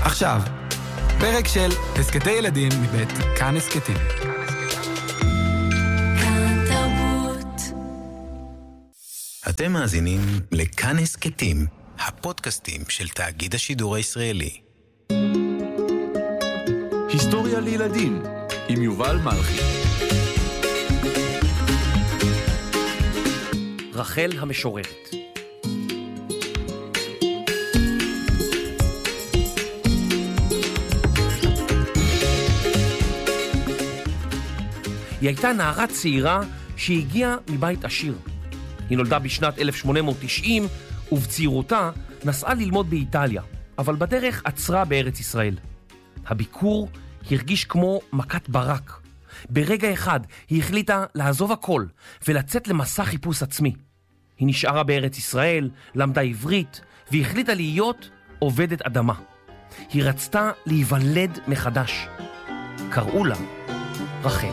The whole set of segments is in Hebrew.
עכשיו, פרק של הסקטי ילדים מבית כאן הסקטים. אתם מאזינים לכאן הסקטים, הפודקאסטים של תאגיד השידור הישראלי. היסטוריה לילדים עם יובל מלכי. רחל המשוררת. היא הייתה נערה צעירה שהגיעה מבית עשיר. היא נולדה בשנת 1890 ובצעירותה נסעה ללמוד באיטליה, אבל בדרך עצרה בארץ ישראל. הביקור הרגיש כמו מכת ברק. ברגע אחד היא החליטה לעזוב הכל ולצאת למסע חיפוש עצמי. היא נשארה בארץ ישראל, למדה עברית והחליטה להיות עובדת אדמה. היא רצתה להיוולד מחדש. קראו לה רחל.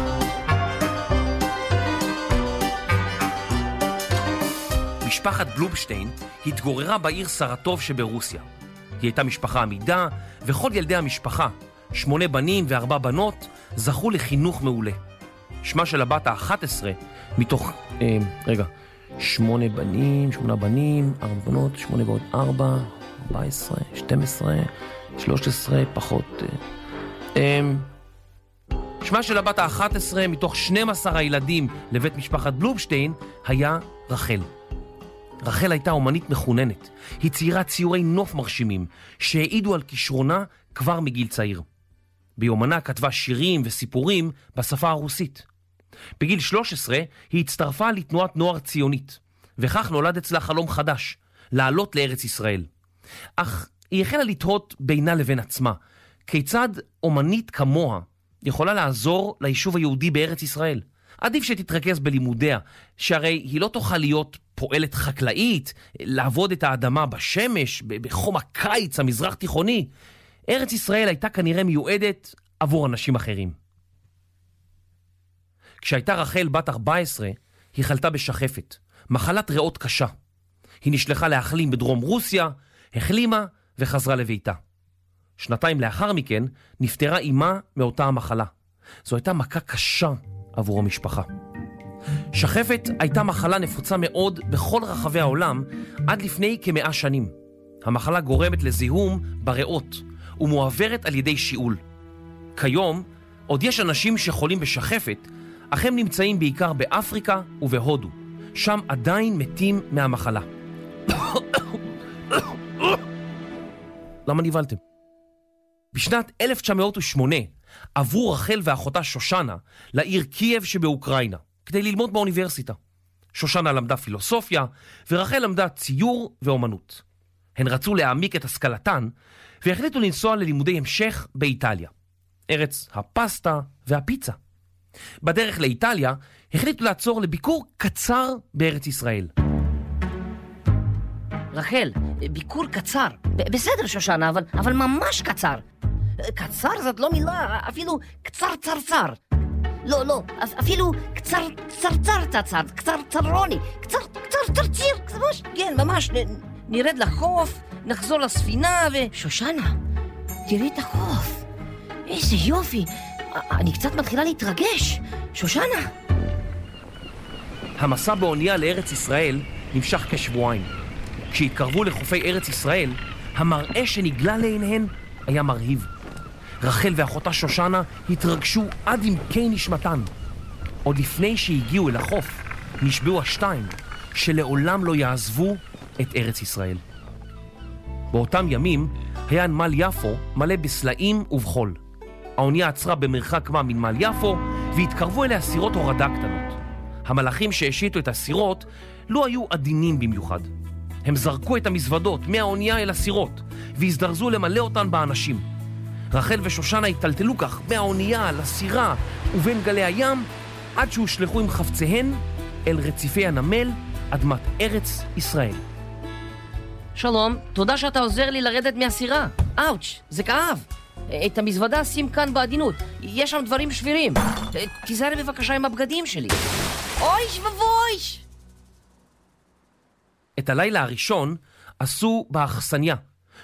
משפחת בלובשטיין התגוררה בעיר סרטוב שברוסיה. היא הייתה משפחה עמידה, וכל ילדי המשפחה, 8 בנים ו4 בנות, זכו לחינוך מעולה. שמה של הבת ה-11 מתוך, 8 בנים, 4 בנות, 8 ועוד 4, 14, 12, 13, פחות... שמה של הבת ה-11 מתוך 12 הילדים לבית משפחת בלובשטיין היה רחל. רחל הייתה אומנית מחוננת. היא ציירה ציורי נוף מרשימים שהעידו על כישרונה כבר מגיל צעיר. ביומנה כתבה שירים וסיפורים בשפה הרוסית. בגיל 13 היא הצטרפה לתנועת נוער ציונית, וכך נולד אצלה חלום חדש, לעלות לארץ ישראל. אך היא החלה לתהות בינה לבין עצמה, כיצד אומנית כמוה יכולה לעזור ליישוב היהודי בארץ ישראל. עדיף שתתרכז בלימודיה, שהרי היא לא תוכל להיות פועלת חקלאית, לעבוד את האדמה בשמש, בחום הקיץ המזרח תיכוני. ארץ ישראל הייתה כנראה מיועדת עבור אנשים אחרים. כשהייתה רחל בת 14, היא חלתה בשחפת, מחלת ריאות קשה. היא נשלחה להחלים בדרום רוסיה, החלימה וחזרה לביתה. 2 לאחר מכן נפטרה אימה מאותה המחלה. זו הייתה מכה קשה עבור המשפחה. שחפת הייתה מחלה נפוצה מאוד בכל רחבי העולם עד לפני כ100 שנים. המחלה גורמת לזיהום בריאות ומועברת על ידי שיעול. כיום עוד יש אנשים שחולים בשחפת, אך הם נמצאים בעיקר באפריקה ובהודו. שם עדיין מתים מהמחלה. למה נבלתם? בשנת 1908 עברו רחל ואחותה שושנה לעיר קייב שבאוקראינה, כדי ללמוד באוניברסיטה. שושנה למדה פילוסופיה, ורחל למדה ציור ואומנות. הן רצו להעמיק את השכלתן, והחליטו לנסוע ללימודי המשך באיטליה, ארץ הפסטה והפיצה. בדרך לאיטליה החליטו לעצור לביקור קצר בארץ ישראל. רחל, ביקור קצר. בסדר שושנה, אבל ממש קצר. קצר זאת לא מילה, אפילו קצר צרצר. לא, אפילו קצר צרצר, קצר צרוני, קצר צרציר, כן, ממש, נרד לחוף, נחזור לספינה שושנה, תראי את החוף, איזה יופי, אני קצת מתחילה להתרגש, שושנה. המסע באונייה לארץ ישראל נמשך כשבועיים. כשהתקרבו לחופי ארץ ישראל, המראה שנגלה לעיניהן היה מרהיב. רחל ואחותה שושנה התרגשו עד עמקי נשמתן. עוד לפני שהגיעו אל החוף, נשבעו השתיים שלעולם לא יעזבו את ארץ ישראל. באותם ימים היה נמל יפו מלא בסלעים ובחול. האונייה עצרה במרחק מה מנמל יפו, והתקרבו אליה סירות הורדה קטנות. המלאכים שהשיתו את הסירות לא היו עדינים במיוחד. הם זרקו את המזוודות מהאונייה אל הסירות, והזדרזו למלא אותן באנשים. רחל ושושנה התטלטלו כך מהאונייה לסירה ובין גלי הים, עד שהושלחו עם חפציהן אל רציפי הנמל, אדמת ארץ ישראל. שלום, תודה שאתה עוזר לי לרדת מהסירה. אאוץ', זה כאב. את המזוודה שים כאן בעדינות, יש שם דברים שבירים. תיזהר בבקשה עם הבגדים שלי. אויש ובויש! את הלילה הראשון עשו באכסניה,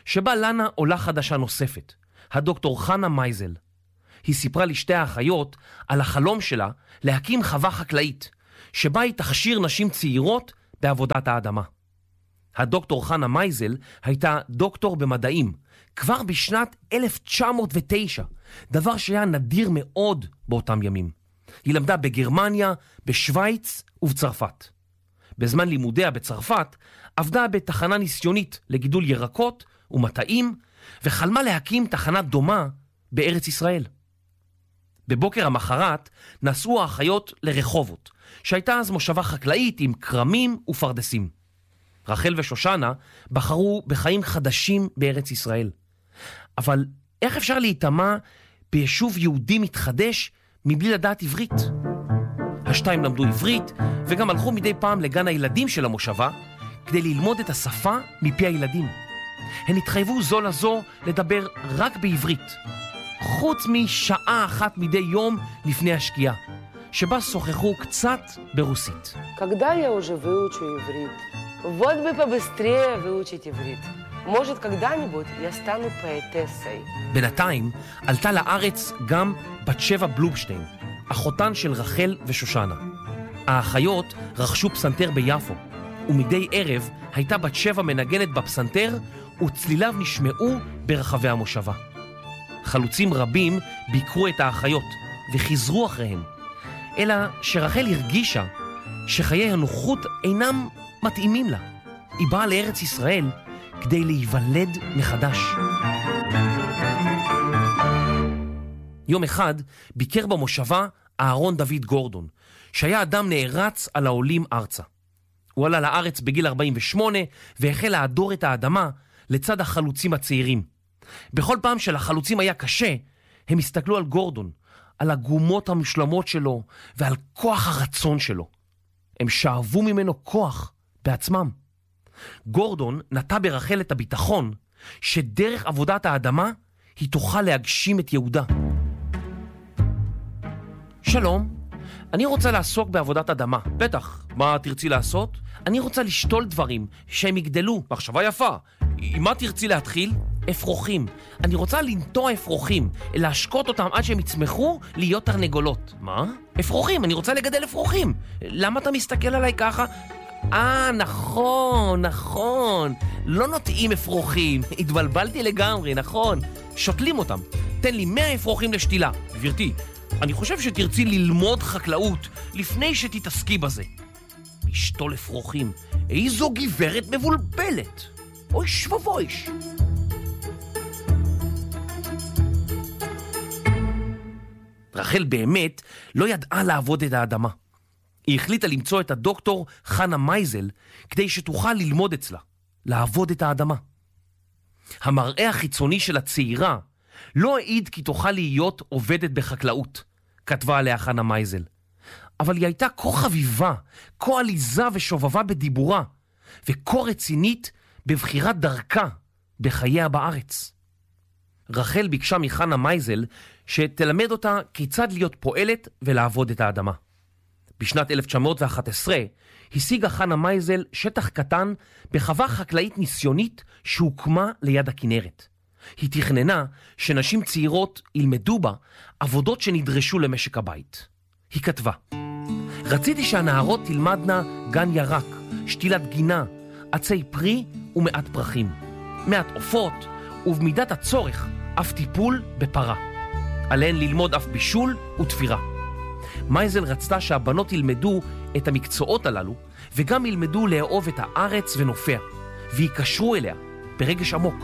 שבה לנה עולה חדשה נוספת, הדוקטור חנה מייזל. היא סיפרה לשתי האחיות על החלום שלה להקים חווה חקלאית, שבה היא תכשיר נשים צעירות בעבודת האדמה. הדוקטור חנה מייזל הייתה דוקטור במדעים, כבר בשנת 1909, דבר שהיה נדיר מאוד באותם ימים. היא למדה בגרמניה, בשוויץ ובצרפת. בזמן לימודיה בצרפת עבדה בתחנה ניסיונית לגידול ירקות ומטעים, וחלמה להקים תחנה דומה בארץ ישראל. בבוקר המחרת נסעו האחיות לרחובות, שהייתה אז מושבה חקלאית עם קרמים ופרדסים. רחל ושושנה בחרו בחיים חדשים בארץ ישראל. אבל איך אפשר להיטמע ביישוב יהודי מתחדש מבלי לדעת עברית? השתיים למדו עברית וגם הלכו מדי פעם לגן הילדים של המושבה כדי ללמוד את השפה מפי הילדים. הן התחייבו זו לזו לדבר רק בעברית, חוץ משעה אחת מדי יום לפני השקיעה, שבה שוחחו קצת ברוסית. Когда я уже выучу иврит? Вот бы побыстрее выучить иврит. Может, когда-нибудь я стану поэтессой. בינתיים עלתה לארץ גם בת שבע בלובשטיין, אחותן של רחל ושושנה. האחיות רכשו פסנתר ביפו, ומדי ערב הייתה בת שבע מנגנת בפסנתר, וצליליו נשמעו ברחבי המושבה. חלוצים רבים ביקרו את האחיות וחיזרו אחריהם, אלא שרחל הרגישה שחיי הנוחות אינם מתאימים לה. היא באה לארץ ישראל כדי להיוולד מחדש. יום אחד ביקר במושבה אהרון דוד גורדון, שהיה אדם נערץ על העולים ארצה. הוא עלה לארץ בגיל 48 והחל להדור את האדמה לצד החלוצים הצעירים. בכל פעם שלחלוצים היה קשה, הם הסתכלו על גורדון, על הגומות המשלמות שלו ועל כוח הרצון שלו. הם שאבו ממנו כוח בעצמם. גורדון נטע ברחל את הביטחון שדרך עבודת האדמה היא תוכל להגשים את יהודה. שלום, אני רוצה לעסוק בעבודת אדמה. בטח, מה תרצי לעשות? אני רוצה לשתול דברים שהם יגדלו. מחשבה יפה. עם מה תרצי להתחיל? אפרוחים. אני רוצה לנטוע אפרוחים, להשקות אותם עד שהם יצמחו להיות תרנגולות. מה? אפרוחים, אני רוצה לגדל אפרוחים. למה אתה מסתכל עליי ככה? נכון. לא נוטעים אפרוחים. התבלבלתי לגמרי, נכון. שותלים אותם. תן לי 100 אפרוחים לשתילה. גברתי, אני חושב שתרצי ללמוד חקלאות לפני שתתעסקי בזה. לשתול אפרוחים. איזו גברת מבולבלת. אוי שבבויש. רחל באמת לא ידעה לעבוד את האדמה. היא החליטה למצוא את הדוקטור חנה מייזל כדי שתוכל ללמוד אצלה, לעבוד את האדמה. המראה החיצוני של הצעירה לא העיד כי תוכל להיות עובדת בחקלאות, כתבה עליה חנה מייזל. אבל היא הייתה כה חביבה, כה עליזה ושובבה בדיבורה, וכה רצינית בבחירת דרכה בחייה בארץ. רחל ביקשה מחנה מייזל שתלמד אותה כיצד להיות פועלת ולעבוד את האדמה. בשנת 1911 השיגה חנה מייזל שטח קטן בחווה חקלאית ניסיונית שהוקמה ליד הכנרת. היא תכננה שנשים צעירות ילמדו בה עבודות שנדרשו למשק הבית. היא כתבה: רציתי שהנערות תלמדנה גן ירק, שתילת גינה, עצי פרי ומעט פרחים, מעט עופות ובמידת הצורך אף טיפול בפרה. עליהן ללמוד אף בישול ותפירה. מייזל רצתה שהבנות ילמדו את המקצועות הללו וגם ילמדו לאהוב את הארץ ונופיה, ויקשרו אליה ברגש עמוק.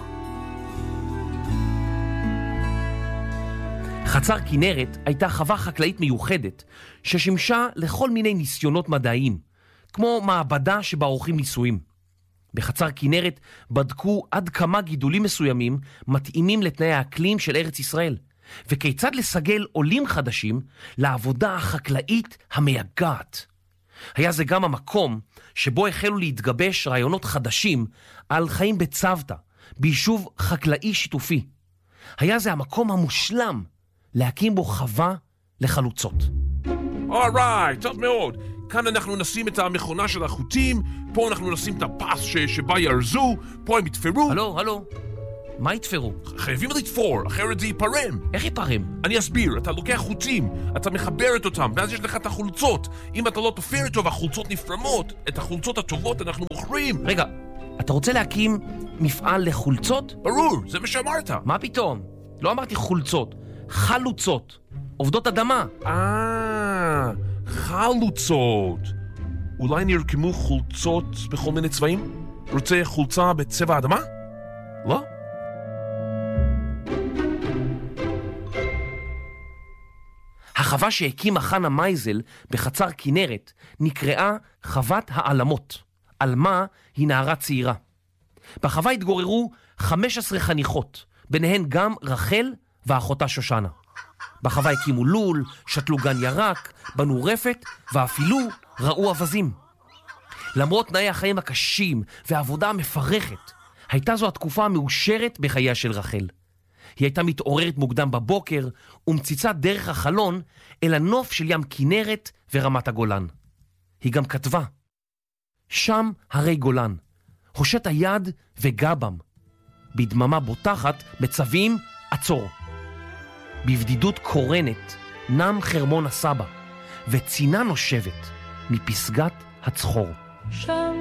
חצר כנרת הייתה חווה חקלאית מיוחדת ששימשה לכל מיני ניסיונות מדעיים, כמו מעבדה שבה עורכים ניסויים. בחצר כנרת בדקו עד כמה גידולים מסוימים מתאימים לתנאי האקלים של ארץ ישראל, וכיצד לסגל עולים חדשים לעבודה החקלאית המייגעת. היה זה גם המקום שבו החלו להתגבש רעיונות חדשים על חיים בצוותא, ביישוב חקלאי שיתופי. היה זה המקום המושלם להקים בו חווה לחלוצות. אורייט, טוב מאוד. כאן אנחנו נשים את המכונה של החוטים, פה אנחנו נשים את הפס שבה ירזו, פה הם יתפרו. הלו, מה יתפרו? חייבים לתפור, אחרת זה ייפרם. איך ייפרם? אני אסביר, אתה לוקח חוטים, אתה מחברת אותם, ואז יש לך את החולצות. אם אתה לא תופר טוב, החולצות נפרמות. את החולצות הטובות אנחנו מוכרים. רגע, אתה רוצה להקים מפעל לחולצות? ברור, זה מה שאמרת. מה פתאום? לא אמרתי חולצות, חלוצות, עובדות אדמה. חלוצות. אולי נרקמו חולצות בכל מיני צבעים? רוצה חולצה בצבע אדמה? לא? החווה שהקימה חנה מייזל בחצר כנרת נקראה חוות העלמות. עלמה היא נערה צעירה. בחווה התגוררו 15 חניכות, ביניהן גם רחל ואחותה שושנה. בחווה הקימו לול, שתלו גן ירק, בנו רפת ואפילו ראו אבזים. למרות תנאי החיים הקשים והעבודה המפרכת, הייתה זו התקופה המאושרת בחייה של רחל. היא הייתה מתעוררת מוקדם בבוקר ומציצה דרך החלון אל הנוף של ים כנרת ורמת הגולן. היא גם כתבה, שם הרי גולן, הושט היד וגע בם. בדממה בוטחת מצווים עצור. בבדידות קורנת נם חרמון הסבא, וצינה נושבת מפסגת הצחור.